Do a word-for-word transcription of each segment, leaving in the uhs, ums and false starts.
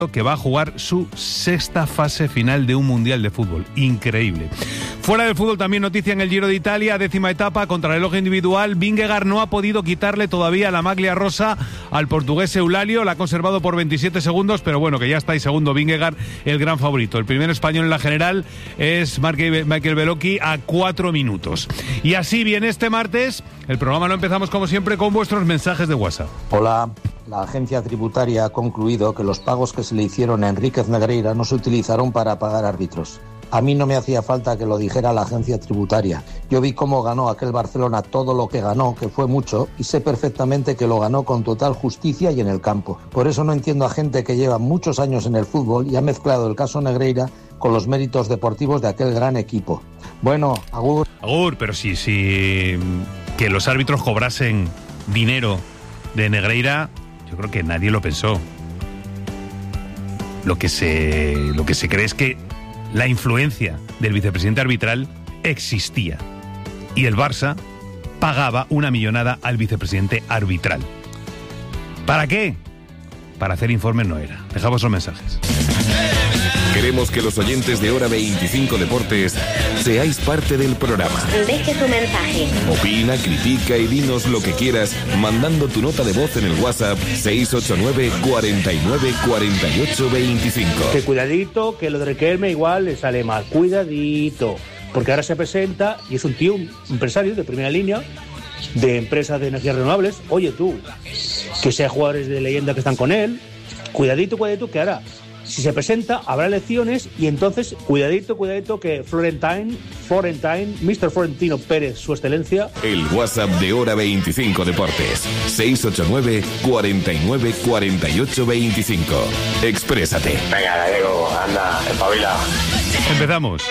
que va a jugar su sexta fase final de un Mundial de Fútbol. Increíble. Fuera del fútbol también noticia en el Giro de Italia, décima etapa, contrarreloj individual. Vingegaard no ha podido quitarle todavía la maglia rosa al portugués Eulalio, la ha conservado por veintisiete segundos, pero bueno, que ya está ahí segundo Vingegaard, el gran favorito. El primer español en la general es Michael Bellocchi a cuatro minutos. Y así bien este martes, el programa lo empezamos como siempre con vuestros mensajes de WhatsApp. Hola. La agencia tributaria ha concluido que los pagos que se le hicieron a Enríquez Negreira no se utilizaron para pagar árbitros. A mí no me hacía falta que lo dijera la agencia tributaria. Yo vi cómo ganó aquel Barcelona todo lo que ganó, que fue mucho, y sé perfectamente que lo ganó con total justicia y en el campo. Por eso no entiendo a gente que lleva muchos años en el fútbol y ha mezclado el caso Negreira con los méritos deportivos de aquel gran equipo. Bueno, agur. Agur, pero sí, sí, que los árbitros cobrasen dinero de Negreira, yo creo que nadie lo pensó. Lo que se, lo que se cree es que la influencia del vicepresidente arbitral existía y el Barça pagaba una millonada al vicepresidente arbitral. ¿Para qué? Para hacer informes no era. Dejamos los mensajes. Queremos que los oyentes de Hora veinticinco Deportes seáis parte del programa. Deje tu mensaje. Opina, critica y dinos lo que quieras mandando tu nota de voz en el WhatsApp seis ocho nueve, cuarenta y nueve, cuarenta y ocho, veinticinco. Que cuidadito, que lo de Riquelme igual le sale mal. Cuidadito. Porque ahora se presenta y es un tío, un empresario de primera línea de empresas de energías renovables. Oye tú, que sea jugadores de leyenda que están con él. Cuidadito, cuidadito, que ahora, si se presenta, habrá elecciones y entonces, cuidadito, cuidadito, que Florentine, Florentine, mister Florentino Pérez, su excelencia. El WhatsApp de Hora veinticinco Deportes, seis ocho nueve, cuarenta y nueve, cuarenta y ocho, veinticinco. Exprésate. Venga, Gallego, anda, espabila. Empezamos.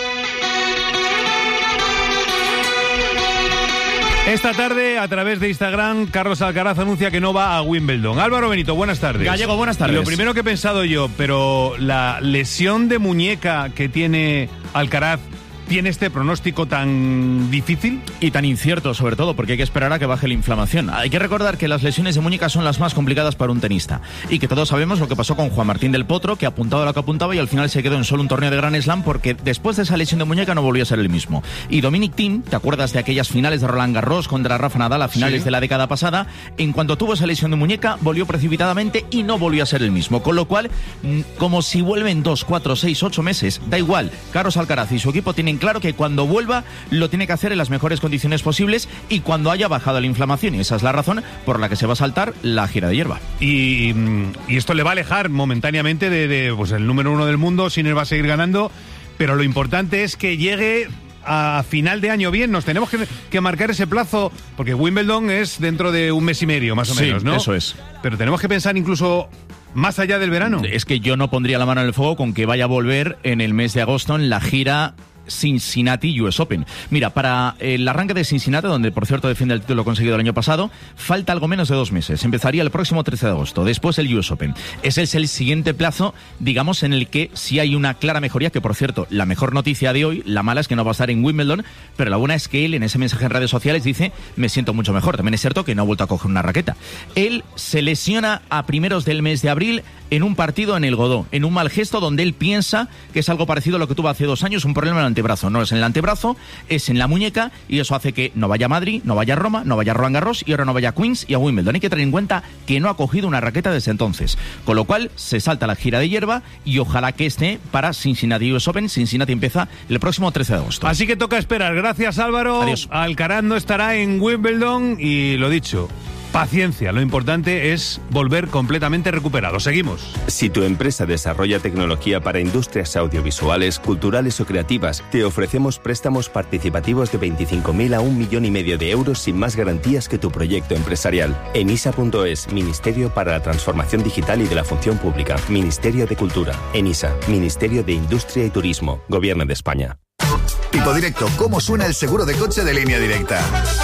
Esta tarde, a través de Instagram, Carlos Alcaraz anuncia que no va a Wimbledon. Álvaro Benito, buenas tardes. Gallego, buenas tardes. Lo primero que he pensado yo, pero la lesión de muñeca que tiene Alcaraz, ¿tiene este pronóstico tan difícil? Y tan incierto, sobre todo, porque hay que esperar a que baje la inflamación. Hay que recordar que las lesiones de muñeca son las más complicadas para un tenista. Y que todos sabemos lo que pasó con Juan Martín del Potro, que apuntaba lo que apuntaba y al final se quedó en solo un torneo de Grand Slam porque después de esa lesión de muñeca no volvió a ser el mismo. Y Dominic Thiem, ¿te acuerdas de aquellas finales de Roland Garros contra Rafa Nadal a finales sí. de la década pasada? En cuanto tuvo esa lesión de muñeca, volvió precipitadamente y no volvió a ser el mismo. Con lo cual, como si vuelven dos, cuatro, seis, ocho meses, da igual. Carlos Alcaraz y su equipo tienen claro que cuando vuelva lo tiene que hacer en las mejores condiciones posibles y cuando haya bajado la inflamación, y esa es la razón por la que se va a saltar la gira de hierba. Y, y esto le va a alejar momentáneamente de, de pues el número uno del mundo. Sinner va a seguir ganando, pero lo importante es que llegue a final de año bien. Nos tenemos que, que marcar ese plazo, porque Wimbledon es dentro de un mes y medio, más o sí, menos, ¿no? Eso es. Pero tenemos que pensar incluso más allá del verano. Es que yo no pondría la mano en el fuego con que vaya a volver en el mes de agosto en la gira Cincinnati U S Open. Mira, para el arranque de Cincinnati, donde por cierto defiende el título conseguido el año pasado, falta algo menos de dos meses. Empezaría el próximo trece de agosto, después el U S Open. Ese es el siguiente plazo, digamos, en el que sí hay una clara mejoría, que por cierto, la mejor noticia de hoy, la mala es que no va a estar en Wimbledon, pero la buena es que él en ese mensaje en redes sociales dice, me siento mucho mejor. También es cierto que no ha vuelto a coger una raqueta. Él se lesiona a primeros del mes de abril en un partido en el Godó, en un mal gesto donde él piensa que es algo parecido a lo que tuvo hace dos años, un problema en el antebrazo. No es en el antebrazo, es en la muñeca, y eso hace que no vaya a Madrid, no vaya a Roma, no vaya a Roland Garros y ahora no vaya a Queens y a Wimbledon. Hay que tener en cuenta que no ha cogido una raqueta desde entonces, con lo cual se salta la gira de hierba y ojalá que esté para Cincinnati U S Open. Cincinnati empieza el próximo trece de agosto. Así que toca esperar. Gracias, Álvaro. Adiós. Alcaraz no estará en Wimbledon y lo dicho, paciencia, lo importante es volver completamente recuperado. Seguimos. Si tu empresa desarrolla tecnología para industrias audiovisuales, culturales o creativas, te ofrecemos préstamos participativos de veinticinco mil a un millón y medio de euros sin más garantías que tu proyecto empresarial. Enisa punto es, Ministerio para la Transformación Digital y de la Función Pública, Ministerio de Cultura. Enisa, Ministerio de Industria y Turismo, Gobierno de España. Tipo Directo, ¿cómo suena el seguro de coche de Línea Directa?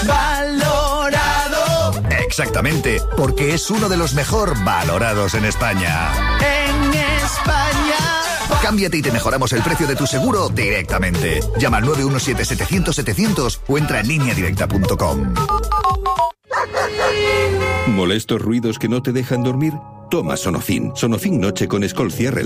Valorado. Exactamente, porque es uno de los mejor valorados en España. En España. Cámbiate y te mejoramos el precio de tu seguro directamente. Llama al nueve uno siete, setecientos, setecientos o entra en línea directa punto com. ¿Molestos ruidos que no te dejan dormir? Toma Sonofin. Sonofin Noche con Escol Cierre